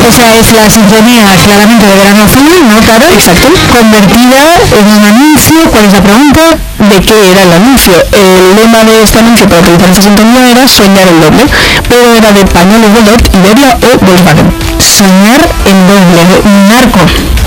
Esa es la sinfonía claramente de Verano Azul, ¿no? Claro, exacto. Convertida en un anuncio. ¿Cuál es la pregunta? ¿De qué era el anuncio? El lema de este anuncio para utilizar esta sintonía era soñar el doble, pero era de Pañuelos Godot, Iberia o Volkswagen. Soñar el doble. Narco.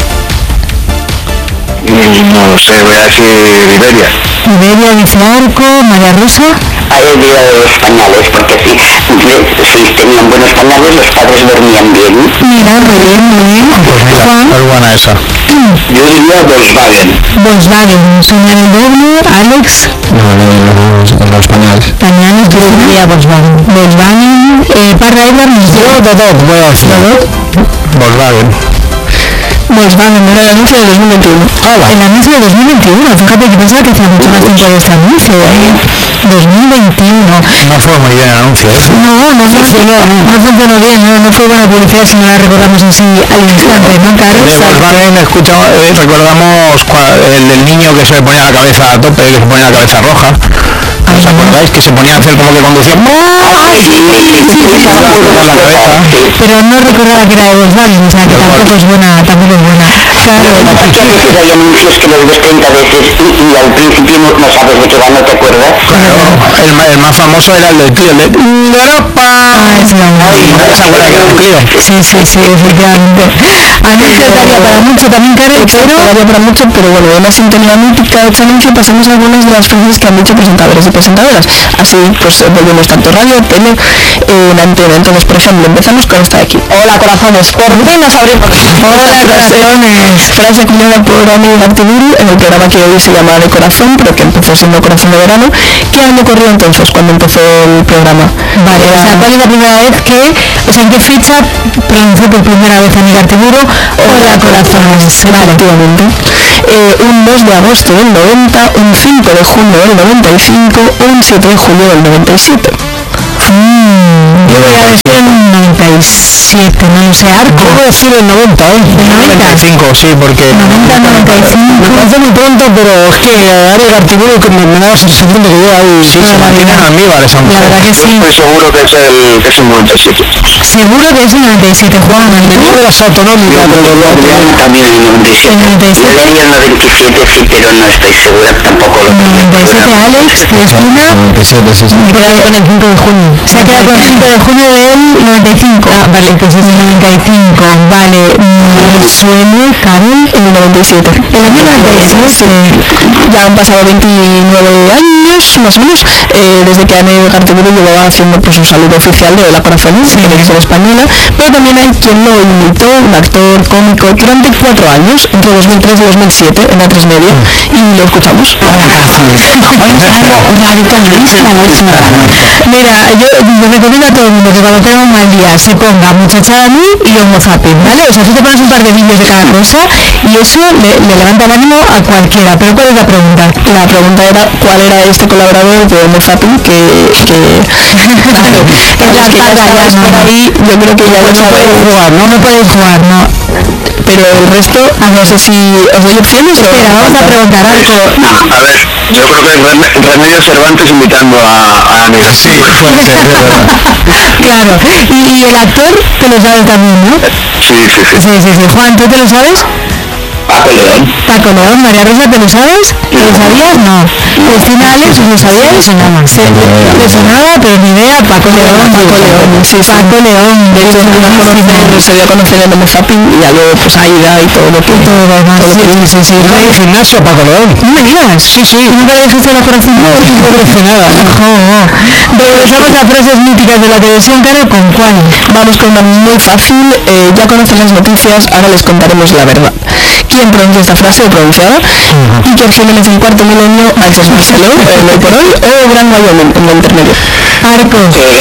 No lo sé, voy a decir Iberia. Iberia dice Arco. María Rosa. Ahí he de los pañales, porque si tenían buenos pañales, los padres dormían bien. Mira, muy bien, muy bien. Juan. Es buena esa. Yo diría Volkswagen. Volkswagen. Soñar el doble. Alex. No, los pañales. Pañales. Yo diría Volkswagen. Volkswagen. Parra Edgar nos dio Dodot, voy a decir. Volkswagen. Volkswagen era el anuncio de 2021. El anuncio de 2021, fíjate que pensaba que hacía mucho más tiempo de este anuncio, 2021. No fue muy bien el anuncio, ¿eh? No funcionó bien, no fue buena publicidad si no la recordamos así al instante, ¿no, Carlos? De Volkswagen recordamos el del niño que se le ponía la cabeza a tope, que se ponía la cabeza roja. ¿Os acordáis que se ponía a hacer como que conducía? Pero no recordaba que era de Volkswagen, o sea que tampoco es buena. Claro. Hay anuncios que los ves 30 veces y al principio no sabes de qué va, no te acuerdas. Claro, el más famoso era el del Clio, el de Europa. Sí, efectivamente. Anuncios daría para mucho también, Karen, Daría para mucho, pero bueno, de la sintonía mítica de este anuncio pasamos a algunas de las frases que han dicho presentadores y presentadoras. Así pues volvemos tanto radio, tele, la antena. Entonces, por ejemplo, empezamos con esta de aquí. Hola, corazones, por fin nos abrimos. Hola, corazones. Frase acuñada por Ami Gartiburu en el programa que hoy se llama De Corazón, pero que empezó siendo Corazón de Verano. ¿Qué año corrió entonces cuando empezó el programa? Vale, o sea, ¿cuál es la primera vez que, o sea, en qué fecha pronunció por primera vez Ami Gartiburu Hola, corazones? Efectivamente. Un 2 de agosto del 90, un 5 de junio del 95, un 7 de julio del 97. Yo voy a decir el 97, no lo sé, Arco. Yo voy a decir el 90, ¿eh? ¿El 95, sí, porque... 90-95. Me parece muy pronto, pero es que Ari Gartiburu me da la sensación de que yo ahí... Sí, se mantiene en almíbar esa mujer. La verdad que sí. Estoy seguro que es el 97. Seguro que es el 97, Juan. Venía de las autonómicas, pero También el 97. El 97. Yo leí el 97, sí, pero no estoy segura, tampoco lo tengo. 97, Alex, Cristina. 97, sí. Me quedé con el 5 de junio. Se ha quedado con el 5 de junio del 95. Vale, pues es el 95. Vale, suele, Carol, En el 97. el año 97. Ya han pasado 29 años, más o menos, desde que Ami Gartiburu llevaba haciendo pues un saludo oficial de Hola, corazones, en televisión española, pero también hay quien lo imitó, un actor cómico, durante 4 años, entre 2003 y 2007, en A3 Media, y lo escuchamos. Mira, yo recomiendo a todo el mundo que cuando tenga un mal día se ponga Muchacha Dani y Homo Zapping, ¿vale? O sea, tú te pones un par de vídeos de cada cosa y eso le levanta el ánimo a cualquiera. Pero ¿cuál es la pregunta? La pregunta era cuál era este colaborador de Homo Zapping que la que ya estabais por ahí, yo creo que ya lo sabéis. No podéis jugar, no. Pero el resto, no sé si os doy opciones o... Espera, vamos a preguntar algo. A ver, yo creo que es Remedios Cervantes invitando a Ami. Sí, puede ser, de verdad. Claro. Y el actor te lo sabes también, ¿no? Sí. Sí. Juan, ¿tú te lo sabes? Paco León. Paco León. María Rosa, ¿te lo sabes? ¿Te lo sabías? No. Cristina, Alex, ¿lo sabíais? Le sonaba, pero ni idea. Paco León. Sí. Paco León. De hecho, se dio a conocer el Homo Zapping y ya luego pues Aida y todo lo que... Sí. Iba al gimnasio, Paco León. No me digas. Sí. ¿Nunca le dijiste la corazón? No parece nada. Regresamos a frases míticas de la televisión, Caro, ¿con cuál? Vamos con una muy fácil, ya conocen las noticias, ahora les contaremos la verdad. ¿Quién pronuncia esta frase o pronunciada? Iker Jiménez en cuarto milenio, Axel Barceló, hoy por hoy, o Gran Wyoming en el intermedio. Arco.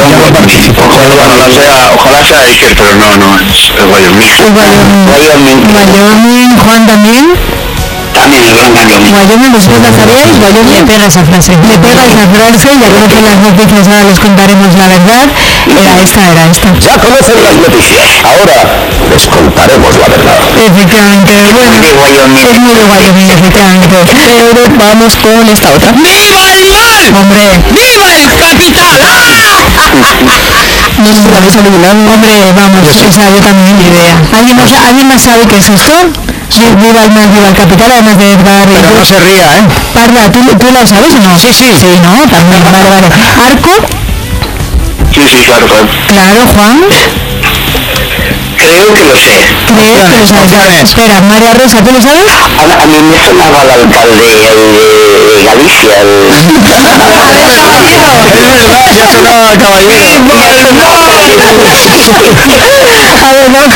Ojalá sea Iker, pero no, es Wyoming. Wyoming. Juan también. También el Gran Wyoming. Wyoming, ¿vosotros la sabíais? Wyoming le pega esa frase. Le pega esa frase, ya conocen las noticias, ahora les contaremos la verdad. Era esta. Ya conocen las noticias, ahora les contaremos la verdad. Efectivamente, bueno, es muy de Wyoming, efectivamente. Pero vamos con esta otra. ¡Viva el mar! Hombre. ¡Viva el capital! No sé si lo habéis adivinado. Hombre, vamos, o sea, yo también ni idea. ¿Alguien más sabe qué es esto? Viva el mar, viva el capital, además de Edgar. Pero no se ría, ¿eh? Parla, ¿tú lo sabes o no? Sí. Sí, ¿no? También, vale. ¿Arco? Sí, claro. Claro, Juan. Creo que lo sé. ¿Crees que lo sabes? Opciones. Espera, María Rosa, ¿tú lo sabes? A mí me sonaba el alcalde de Galicia, Es verdad, ya sonaba al caballero. A ver, no.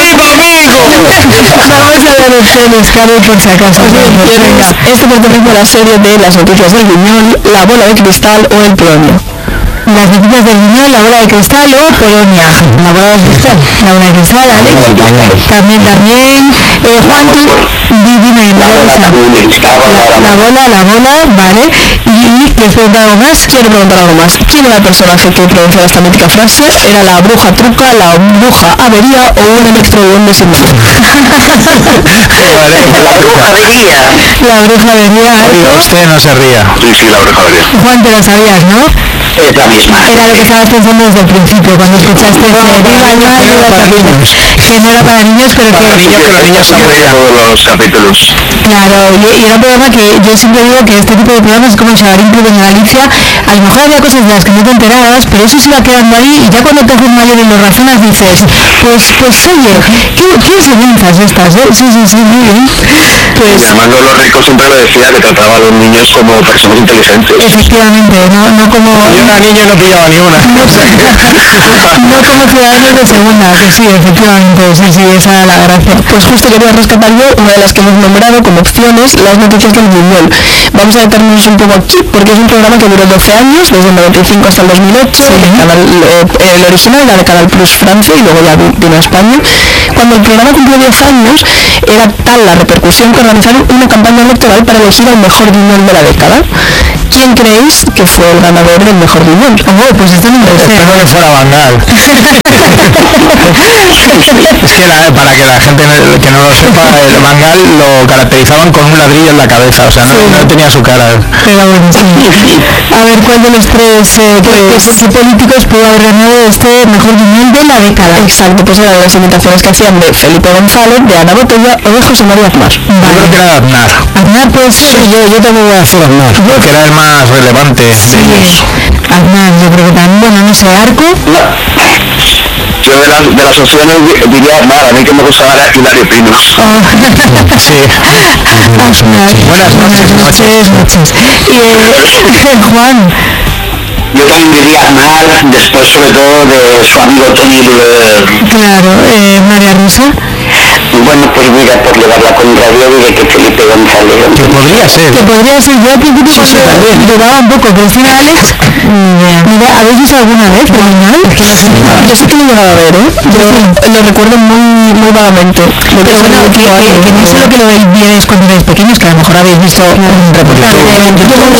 Vamos a ver opciones, Cari, por si acaso. Venga, este pertenece a la serie de Las noticias del Guiñol, La bola de cristal o El Polonio. Las noticias del Guiñol, La bola de cristal o Polonia. La bola de cristal. La bola de cristal, Alex. También. Juan, tú, dime, María Rosa. La bola, vale. ¿Y quieres preguntar algo más? Quiero preguntar algo más. ¿Quién era el personaje que pronunciaba esta mítica frase? ¿Era la bruja truca, la bruja avería o un electroduende sin nombre? la bruja avería. La bruja venía. Oiga, usted no se ría. Sí, la bruja avería. Juan, te lo sabías, ¿no? Es la misma. Era lo que estabas pensando desde el principio, cuando escuchaste que no era para niños, pero que Para niños que los niños se rían. Todos los capítulos. claro, y era un programa que yo siempre digo que este tipo de programas es como el Salarín Club en Galicia. A lo mejor había cosas de las que no te enterabas, pero eso se iba quedando ahí, y ya cuando te haces mayor y lo razonas dices, pues oye, ¿qué enseñanzas estas? Sí, muy bien. Pues Además, los ricos siempre lo decía que trataba a los niños como personas inteligentes. efectivamente, no como... Y una niña no pillaba ni una. No como ciudadanos de segunda, que sí, efectivamente, sí, esa era la gracia. Pues justo quería rescatar yo una de las que hemos nombrado como opciones, Las noticias del Guiñol. Vamos a detenernos un poco aquí porque es un programa que duró 12 años, desde el 95 hasta el 2008, el original era de Canal Plus Francia y luego ya vino a España. Cuando el programa cumplió 10 años, era tal la repercusión que organizaron una campaña electoral para elegir al mejor guiñol de la década. ¿Quién creéis que fue el ganador del mejor guiñol? Pues esto no me lo sé. Espero que fuera Van Gaal. Es que para que la gente que no lo sepa, el Van Gaal lo caracterizaban con un ladrillo en la cabeza, o sea, no tenía su cara. Pero bueno, sí. A ver, ¿cuál de los tres qué políticos pudo haber ganado este mejor guiñol de la década? Exacto, pues eran las imitaciones que hacían de Felipe González, de Ana Botella o de José María Aznar. Yo creo que era Aznar. Aznar puede ser. Yo también voy a decir Aznar, porque era el más relevante de ellos. Aznar, yo creo que también, bueno, no sé, Arco. Yo de las opciones diría Aznar, a mí que me gustaba era Hilario Pino. Sí. Buenas noches. Y Juan. Yo también diría Aznar, después sobre todo de su amigo Tony Luber. Claro, María Rosa. Bueno, pues mira, por llevar la contraria diré que Felipe González. Que podría ser. Yo al principio cuando dudaba un poco, pero decir Alex, ni idea. ¿Habéis visto alguna vez el guiñol? Yo sí que lo he llegado a ver, ¿eh? Yo lo recuerdo muy vagamente. Pero bueno, que no solo que lo vierais cuando erais pequeños, que a lo mejor habéis visto un reportaje que a lo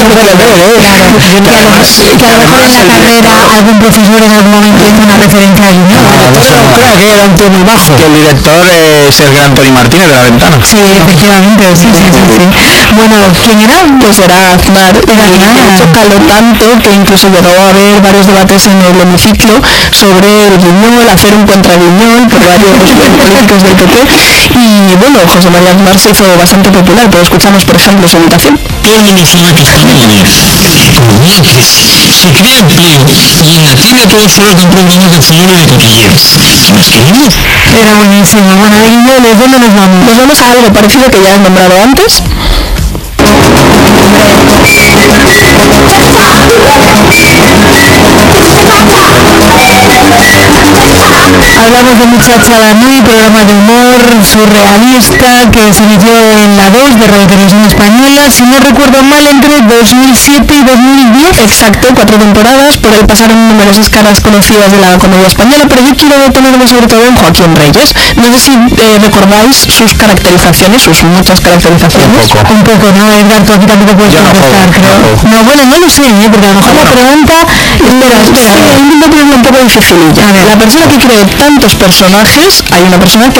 mejor en la carrera algún profesor en algún momento hizo una referencia al guiñol. Creo que era un tío muy bajo. Que el director es el gran Tony Martínez de La Ventana. Sí, efectivamente, sí. Bueno, ¿quién era? Pues era Aznar, y de hecho caló tanto que incluso llegó a haber varios debates en el hemiciclo sobre el guiñol, hacer un contraguiñol por varios políticos del PP, y bueno, José María Aznar se hizo bastante popular, pero escuchamos por ejemplo su imitación. Toda la informática como muy crece, se crea empleo y en la tele todo fuera con programas de fútbol y de cotilleos. ¿Nos queremos? Era buenísimo. Bueno, de guiñoles, ¿dónde nos vamos? Nos vamos a algo parecido que ya he nombrado antes. Hablamos de Muchachada Nui, programa de humor surrealista que se inició en la 2 de Radio Televisión Española, si no recuerdo mal, entre 2007 y 2010. Exacto, 4 temporadas, por ahí pasaron numerosas caras conocidas de la comedia española, pero yo quiero detenerme sobre todo en Joaquín Reyes. No sé si recordáis sus caracterizaciones, sus muchas caracterizaciones. Un poco, ¿no? Edgar, tú aquí tampoco puedes contestar, creo. No, bueno, no lo sé, porque a lo mejor la pregunta... Espera, intento ponerlo un poco dificililla. La persona que cree tantos personajes, hay una persona que le caracteriza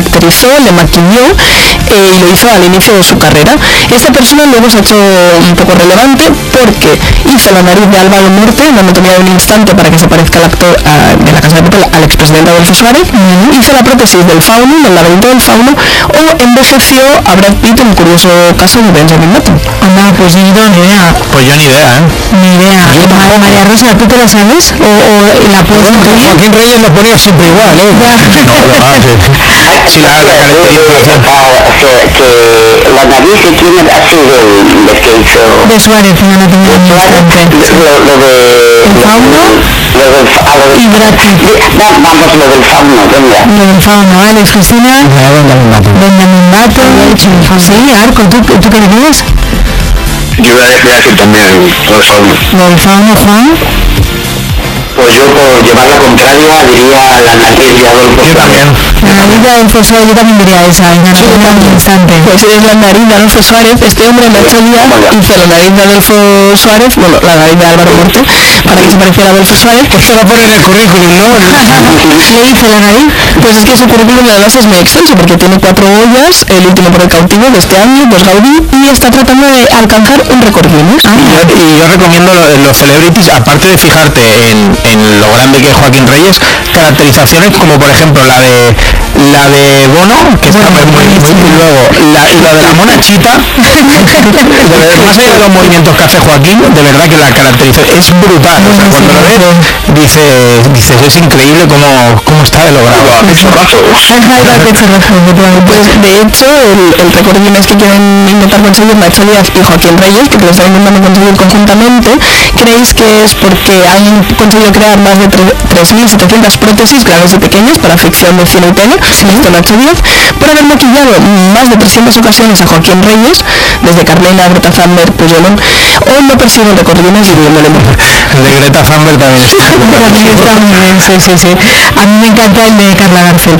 caracterizó, le maquilló y lo hizo al inicio de su carrera. Esta persona luego se ha hecho un poco relevante porque hizo la nariz de Álvaro Morte en anatomía de un instante para que se parezca al actor de La Casa de Papel, al expresidente Adolfo Suárez, hizo la prótesis del fauno, del laberinto del fauno, o envejeció a Brad Pitt en un curioso caso de Benjamin Button. Anda, pues yo ni idea. Pues yo ni idea, Ni idea. María Rosa, ¿tú te la sabes? ¿O la puedes incluir? Joaquín Reyes lo ponía siempre igual, ¿eh? Sí, la caracterización. Que la nariz que tiene así del que hizo... De Suárez, en anatomía de un instante. ¿El fauno? Y Brad Pitt. Vamos, lo del fauno, venga. Lo del fauno, Alex, Cristina. Benjamin Button. Sí, Arco, ¿tú qué dirías? Yo voy a decir también lo del fauno. Lo del fauno, Juan. Pues yo, por llevar la contraria, diría la nariz de Adolfo Suárez. Yo también. La nariz de Adolfo Suárez, yo también diría esa, en anatomía de un instante. Pues es la nariz de Adolfo Suárez. Este hombre, Nacho Díaz, hizo la nariz de Adolfo Suárez, bueno, la nariz de Álvaro Morte, para que se pareciera a Adolfo Suárez. Esto lo pone en el currículum, ¿no? ¿Le hizo la nariz? Pues es que su currículum además es muy extenso porque tiene 4 ollas, el último por el cautivo de este año, pues Gaudí, y está tratando de alcanzar un récord Guinness. Y yo recomiendo los celebrities, aparte de fijarte en lo grande que es Joaquín Reyes, caracterizaciones como por ejemplo la de Bono, que está muy y luego la de la monachita, más allá de los movimientos que hace Joaquín, de verdad que la caracterización es brutal. O sea, cuando lo ves dices es increíble cómo está de logrado. Pues de hecho el récord Guinness que quieren intentar conseguir Nacho Díaz y Joaquín Reyes, que lo están intentando conseguir conjuntamente, creéis que es porque han conseguido crear más de 3.700 prótesis grandes y pequeñas para ficción de cine y tele, esto Nacho Díaz, por haber maquillado más de 300 ocasiones a Joaquín Reyes, desde Carmela, Greta Thunberg, Puyolón, o no persigue un récord Guinness viviéndole mucho. El de Greta Thunberg también está También está muy bien, sí. A mí me encanta el de Carla García.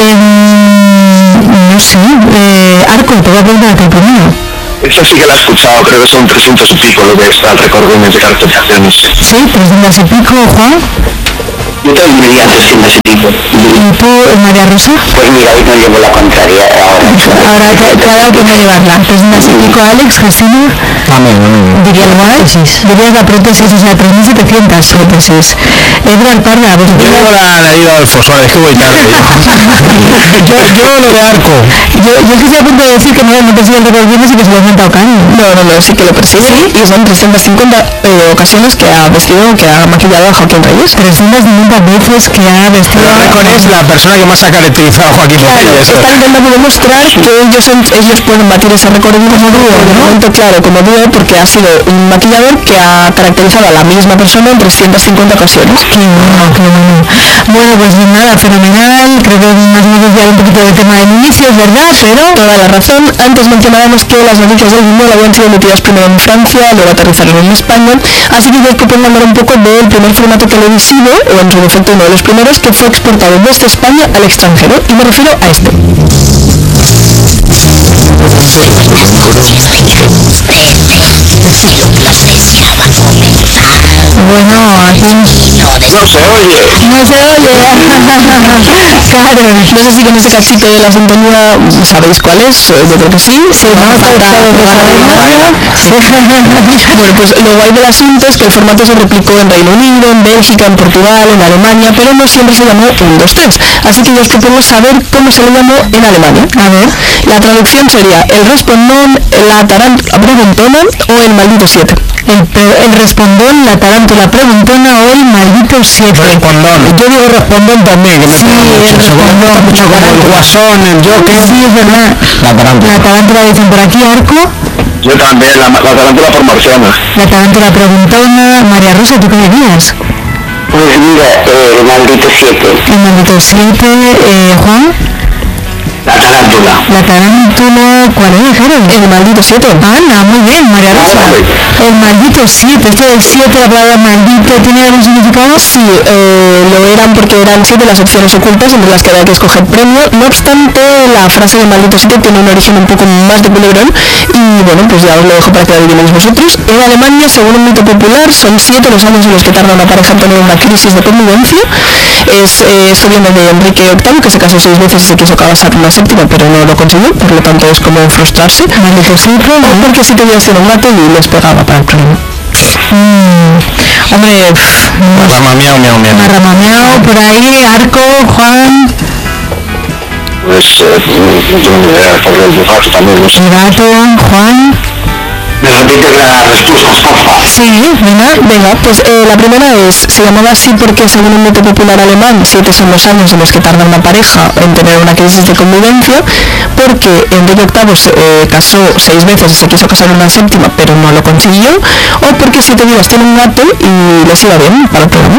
No sé, Arco, te voy a preguntar a ti primero. Esta sí que la he escuchado, creo que son 300 y pico lo que está el récord Guinness de caracterizaciones. Sí, 300 y pico, Juan. Yo también diría 300 y pico. ¿Y tú, María Rosa? Pues mira, hoy no llevo la contraria Ahora te ha dado pena llevarla. 300 y pico, Alex, Cristina. Diría igual. Dirías la prótesis, o sea, 3.700 prótesis. Edgar Parda, pues Yo digo la nariz de Adolfo Suárez, que voy tarde. yo lo de Arco. Yo es que estoy a punto de decir que no persigue el récord Guinness y que se lo ha inventado Cani. No, sí que lo persigue. ¿Sí? Y son 350 ocasiones que ha maquillado a Joaquín Reyes. 350 veces que ha vestido... El récord es la persona que más ha caracterizado a Joaquín Reyes. Está intentando demostrar que ellos pueden batir ese récord como dúo, de momento, claro, como dúo, porque ha sido un maquillador que ha caracterizado a la misma persona en 350 ocasiones. Qué bueno. Bueno, pues nada, fenomenal. Creo que más o menos ya un poquito del tema del inicio, es verdad, pero... Toda la razón. Antes mencionábamos que las noticias del mundo habían sido emitidas primero en Francia, luego aterrizaron en España, así que hay que poder hablar un poco del primer formato televisivo, o en su defecto uno de los primeros, que fue exportado desde España al extranjero, y me refiero a este. Bueno, aquí... No se oye. No se oye. Claro. No sé si con ese cachito de la sintonía sabéis cuál es, yo creo que sí. Bueno, pues lo guay del asunto es que el formato se replicó en Reino Unido, en Bélgica, en Portugal, en Alemania, pero no siempre se llamó 1, 2, 3. Así que yo os propongo saber cómo se le llamó en Alemania. A ver. La traducción sería el respondón, la tarántula preguntona o el maldito 7. El respondón, la tarántula preguntona o el maldito 7. Respondón. Yo digo respondón también, que me Sí, el respondón. mucho como el Guasón, el Joker. Sí, es verdad. La tarántula. La tarántula dicen por aquí, Arco. Yo también, la tarántula por marciana. La tarántula preguntona. María Rosa, ¿tú qué dirías? Pues mira, el maldito 7. El maldito 7. Juan. La tarántula. La tarántula, ¿cuál es, Carol? El maldito 7. Anda, muy bien, María Rosa. El maldito 7, esto del 7, la palabra maldito, ¿tiene algún significado? Sí, lo eran porque eran 7 las opciones ocultas entre las que había que escoger premio. No obstante, la frase de maldito 7 tiene un origen un poco más de culebrón y bueno, pues ya os lo dejo para que lo adivinéis vosotros. En Alemania, según un mito popular, son 7 los años en los que tarda una pareja en tener una crisis de convivencia. Esto viene de Enrique VIII, que se casó 6 veces y se quiso casar una séptima, pero no lo consiguió, por lo tanto es como frustrarse. Maldito 7, O porque 7 días tiene un gato y les pegaba para el premio. Hombre, Rama miau, miau, miau. marramameado, por ahí, Arco, Juan, Pues no tengo ni idea, por el gato también, no sé. el gato, Juan. Me repite las respuestas, porfa. Sí, Venga, pues la primera se llamaba así porque según un mito popular alemán, 7 son los años en los que tarda una pareja en tener una crisis de convivencia, porque Enrique VIII se casó 6 veces y se quiso casar una séptima, pero no lo consiguió, o porque 7 vidas tiene un gato y les iba bien para el programa.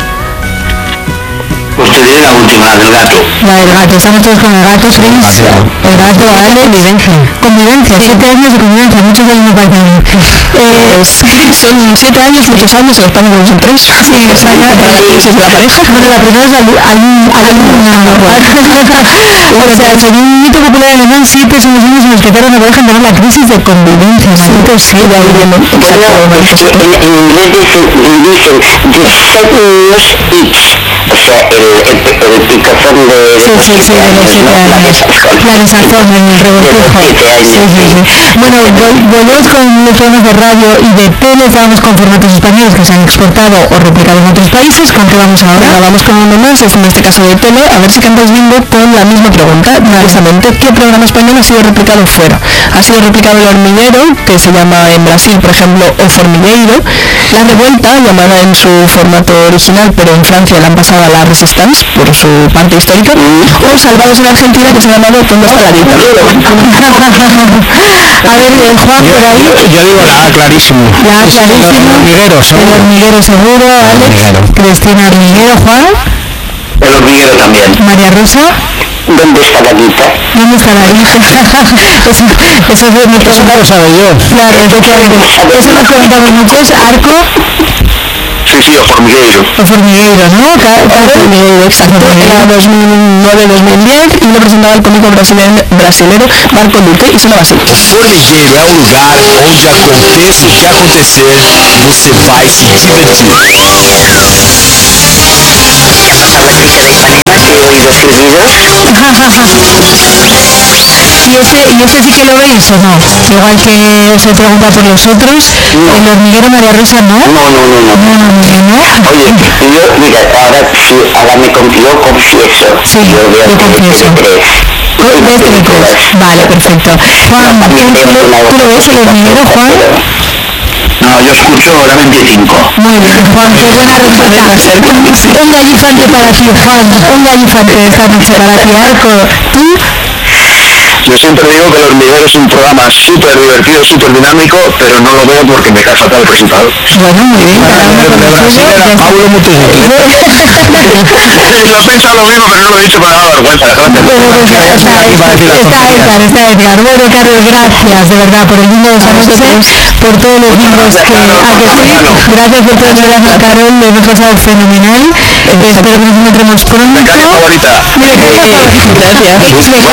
Pues te diré la última, la del gato. La del gato, estamos todos con el gato, Fris. El gato, vale. Convivencia, 7 años de convivencia, muchos años me parecen. Son 7 años, muchos años, en España son 3. Sí, España, Para la crisis de la pareja. bueno, la primera es o sea, según un mito popular alemán, 7 son los años en los que tarda una pareja en tener la crisis de convivencia. 7 o 7, En inglés dicen the 7 years each. O sea, el picazón de los 7 años, ¿no? la desazón, el regocijo. Bueno, volvemos con los programas de radio y de tele, estábamos con formatos españoles que se han exportado o replicado en otros países. ¿Con qué vamos ahora? Ahora vamos con uno más, es en este caso de tele, a ver si cantáis bingo con la misma pregunta, precisamente, ¿qué programa español ha sido replicado fuera? Ha sido replicado El Hormiguero, que se llama en Brasil, por ejemplo, O Formigueiro, La Revuelta, llamada en su formato original, pero en Francia la han pasado a La Resistance, por su parte histórica, o Salvados en Argentina, que se ha llamado ¿Dónde está la Dita? A ver, Juan, por ahí. Yo digo la A, clarísimo. La A, clarísimo. El hormiguero, El seguro. hormiguero seguro, Alex. Cristina Hormiguero, Juan. El hormiguero también. María Rosa. ¿Dónde está la guita? ¿Dónde está la lista? Eso es nuestro... Eso no lo sabe yo. Claro, efectivamente. Eso nos preguntamos muchos. Arco Sí, o formigueiro. o Formigueiro, ¿no? Hormigueiro, exacto, era 2009-2010 y lo presentaba el cómico brasilero Marco Luque y sonaba así. Formigueiro é um lugar onde aconteça o que acontecer, você vai se divertir. Que he oído silbidos. ¿Y ese sí que lo veis o no? Igual que se pregunta por los otros, el hormiguero María Rosa no. No. No. Oye, yo, mira, ahora me confieso. Sí, Yo veo yo confieso. ¿Ves TV3? Vale, perfecto. Juan, ¿tú lo ves el hormiguero, Juan? No, yo escucho la 25. Muy bien, Juan, qué buena respuesta. Un gallifante para ti, Juan. Un gallifante esta noche para ti, Arco. ¿Tú? Yo siempre digo que el hormiguero es un programa súper divertido, súper dinámico, pero no lo veo porque me cae fatal el resultado. Bueno, muy bien, cada uno con lo suyo. Era Paulo Motocicleta. Lo he pensado lo mismo, pero no lo he dicho, me da vergüenza. Está Edgar. Bueno, Carlos, gracias de verdad por el bingo de esta noche, por todos los bingos que sí. Gracias por todo el gracias, Carol, lo hemos pasado fenomenal. Espero que nos encontremos pronto. Becaria favorita. Mira, gracias.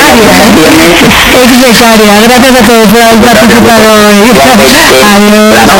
Ex becaria. Gracias a todos por haber participado hoy. Adiós.